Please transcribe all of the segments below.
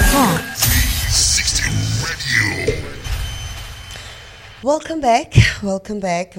360 Radio. Welcome back. Welcome back.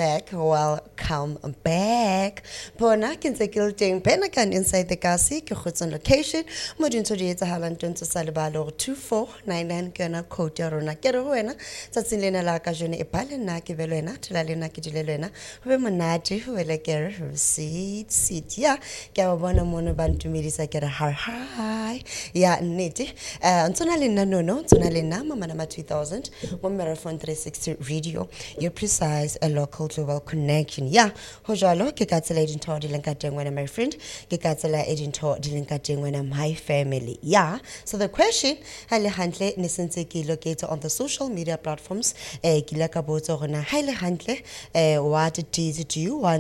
Bona ke ntse ke le teng Penakan inside the Kasi ke khotsa location mo dintho di etsahalang teng tsa lebalo 2499 ke yona code ya rona ke re ho wena tsatsing lena la ka jone e bale nna ke be le wena tla lena ke dile le wena ho be monate ho le ke re sit ya ke a bona mona ba ntumedisa ke re hi ya nnete ntsona le nna ntsona le nna mama na 2000 mo Marathon 360 Radio, your precise a local global connection. Yeah, hojalo ke ka tsela edinto di lenka teng wena my friend, ke ka tsela edinto di lenka teng wena my family. Yeah. So the question hale hantle ne sentse ke locate on the social media platforms ke la ka botsa gona hale hantle what it is do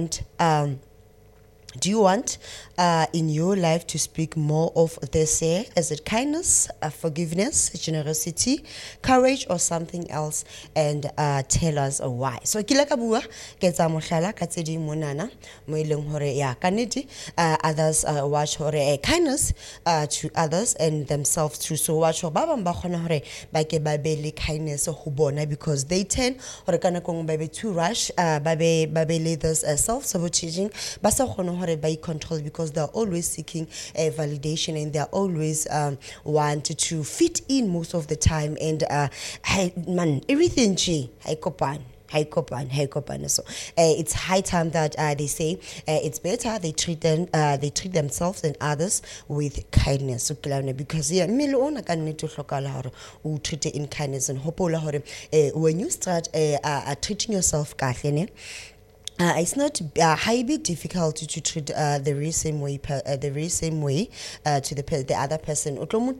you want in your life to speak more of this year? Is it kindness, forgiveness, generosity, courage, or something else? And tell us why. So, kila ka bua ke tsa mohlala ka tse di monana mo ileng hore ya kanedi others watch hore kindness to others and themselves too. So watch ho ba bang ba khona hore ba ke ba be le kindness ho bona because they tend hore kana kong ba be too rush ba be le this self-sabotaging ba sa khona hore by control because they're always seeking validation and they're always want to fit in most of the time and everything so it's high time that they say it's better they treat themselves and others with kindness so because mmele ona ka nne to hlokala hore o treat in kindness and hopola hore when you start treating yourself kahle it's not highly difficult to treat the very same way to the other person.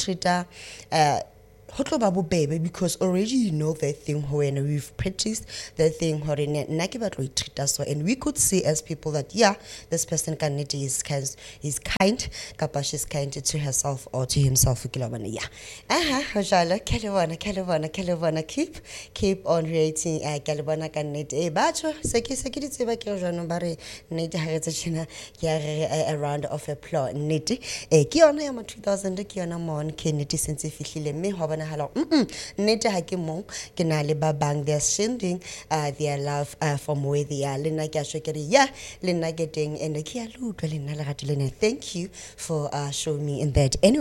Baby, because already you know that thing when we've practiced that thing and we could see as people that this person can is kind kapa she's kind to herself or to himself keep on rating kalibana ka nnete batho se ke di tseba ke jwanong ba re nnete ha re tsena ke a round of applause nnete ke yona ya 2000 ke yona mon ke nnete sentse fihlile mme ho bona hala nnete ha ke mong ke na le ba bang they're sending their love from where they are le nna ke a shokere le nna ke teng and ke a lutwa le nna le ratile thank you for showing me in that anyway